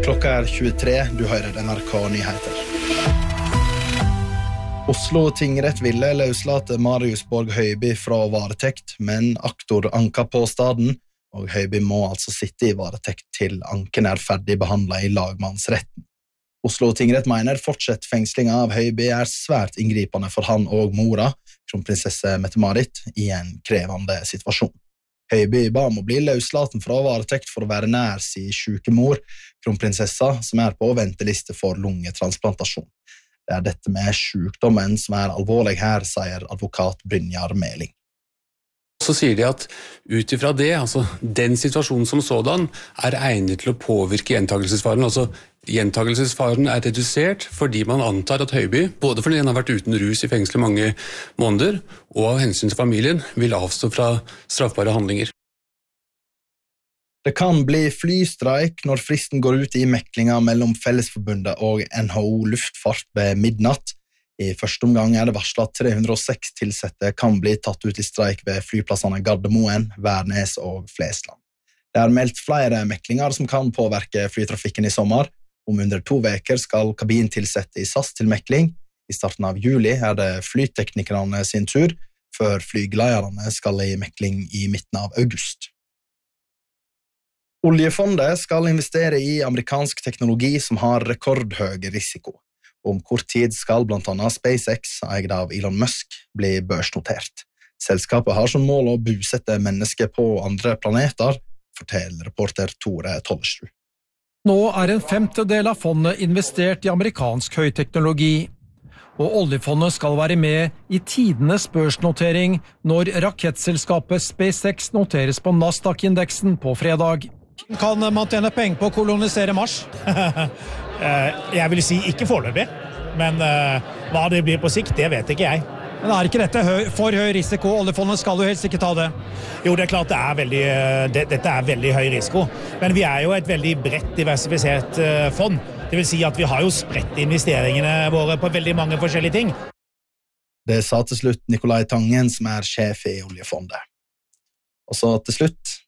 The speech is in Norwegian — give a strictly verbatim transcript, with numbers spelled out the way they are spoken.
Klokka er tjuetre, du hører N R K Nyheter. Oslo tingrett ville løslate Marius Borg Høiby fra varetekt, men aktor anka påstaden, og Høiby må altså sitte i varetekt til anken er ferdig behandlet i lagmannsretten. Oslo tingrett mener fortsatt fengslinga av Høiby er svært inngripende for han og mora, kronprinsesse Mette-Marit, i en krevende situasjon. Høiby ba om å bli løslaten fra varetekt for å være nær sin syke mor, kronprinsessa, som er på venteliste for lungetransplantasjon. Det er dette med sykdommen som er alvorlig her, sier advokat Brynjar Meling. Så sier de at utifra det, altså den situasjonen som sådan, er egnet til å påvirke gjentagelsesfaren. Altså gjentagelsesfaren er redusert fordi man antar at Høiby, både fordi han har vært uten rus i fengsel i mange måneder, og av hensyn til familien, vil avstå fra straffbare handlinger. Det kan bli flystreik når fristen går ut i meklinga mellom Fellesforbundet og N H O Luftfart ved midnatt. I første omgang er det varslet at tre hundre og seks tilsette kan bli tatt ut i streik ved flyplassene Gardermoen, Værnes og Flesland. Det er meldt flere meklinger som kan påvirke flytrafikken i sommer. Om under to veker skal kabintilsette i S A S til mekling. I starten av juli er det flyteknikerne sin tur, før flygleierne skal i mekling i midten av august. Oljefondet skal investere i amerikansk teknologi som har rekordhøy risiko. Om kort tid skal blant annet SpaceX, eid av Elon Musk, bli børsnotert. Selskapet har som mål å bosette mennesker på andre planeter, forteller reporter Tore Tollesrud. Nå er en femtedel av fondet investert i amerikansk høyteknologi, og oljefondet skal være med i tidenes børsnotering når rakettselskapet SpaceX noteres på Nasdaq-indeksen på fredag. Kan man tjene penger på å kolonisere Mars? Jeg vil si ikke foreløpig, men hva det blir på sikt, det vet ikke jeg. Men er ikke dette høy, for høy risiko? Oljefondet skal jo helst ikke ta det. Jo, det er klart det er veldig, det, dette er veldig høy risiko, men vi er jo et veldig bredt diversifisert fond. Det vil si at vi har jo spredt investeringene våre på veldig mange forskjellige ting. Det sa til slutt Nikolai Tangen, som er sjef i oljefondet. Og så til slutt,